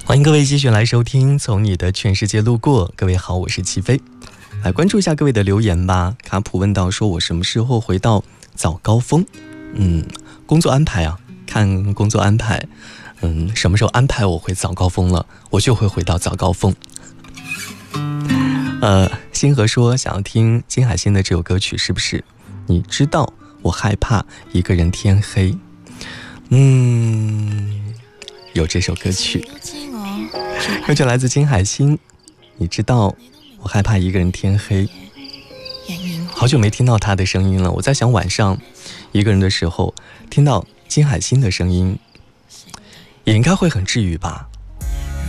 欢迎各位继续来收听从你的全世界路过。各位好，我是齐飞。来关注一下各位的留言吧。卡普问到说，我什么时候回到早高峰？工作安排啊，看工作安排。什么时候安排我回早高峰了，我就会回到早高峰。星河说想要听金海心的这首歌曲，是不是？你知道我害怕一个人天黑。有这首歌曲，歌曲来自金海心。你知道我害怕一个人天黑。好久没听到他的声音了，我在想晚上一个人的时候听到金海心的声音也应该会很治愈吧。